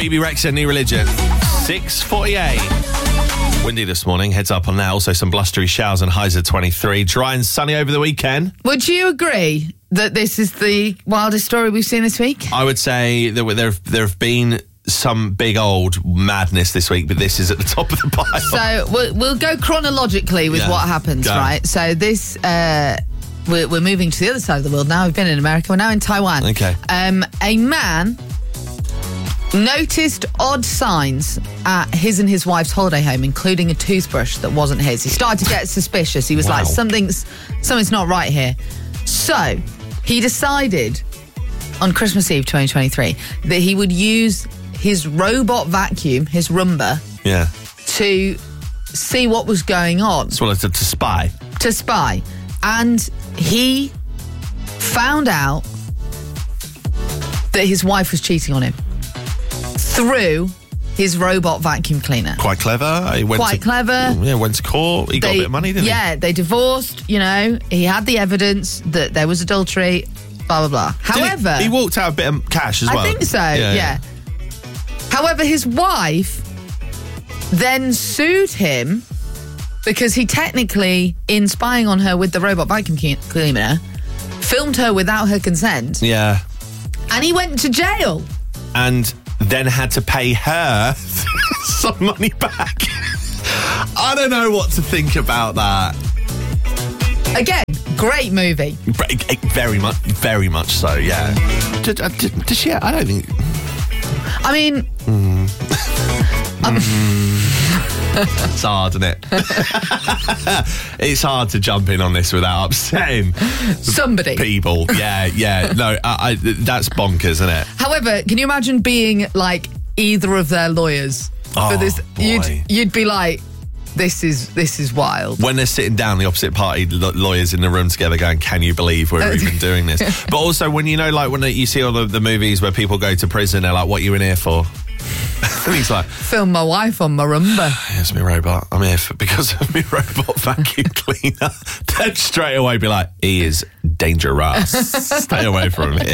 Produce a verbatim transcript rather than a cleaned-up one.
B B Rexha, New Religion. six forty-eight. Windy this morning, heads up on that. Also some blustery showers and highs of twenty-three. Dry and sunny over the weekend. Would you agree that this is the wildest story we've seen this week? I would say that there have, there have been some big old madness this week, but this is at the top of the pile. So we'll, we'll go chronologically with Yeah, what happens, go. right? So this, uh, we're, we're moving to the other side of the world now. We've been in America. We're now in Taiwan. Okay. Um, a man noticed odd signs at his and his wife's holiday home, including a toothbrush that wasn't his. He started to get suspicious. He was Wow. like, something's something's not right here. So he decided on Christmas Eve twenty twenty-three that he would use his robot vacuum, his Roomba, Yeah. to see what was going on, As well as to, to spy. to spy. And he found out that his wife was cheating on him through his robot vacuum cleaner. Quite clever. He went Quite to, clever. Yeah, went to court. He got a bit of money, didn't yeah, they divorced, you know. He had the evidence that there was adultery, blah, blah, blah. he? Did However... He, he walked out a bit of cash as well. I think so, yeah. However, his wife then sued him because he technically, in spying on her with the robot vacuum cleaner, filmed her without her consent, Yeah. and he went to jail. And then had to pay her some money back. I don't know what to think about that. Again, great movie. Very much, very much so, yeah. Did, uh, did, did she? I don't think... I mean... It's hard, isn't it? It's hard to jump in on this without upsetting Somebody. people. Yeah, yeah. No, I, I, that's bonkers, isn't it? However, can you imagine being like either of their lawyers Oh, for this? boy. You'd you'd be like, this is this is wild. When they're sitting down, the opposite party lo- lawyers in the room together going, can you believe we're even doing this? But also when, you know, like when you see all the, the movies where people go to prison, they're like, what are you in here for? And he's like, Film my wife on my Roomba. here's my robot. I'm here for, because of my robot vacuum cleaner. Then straight away be like, he is dangerous. Stay away from him.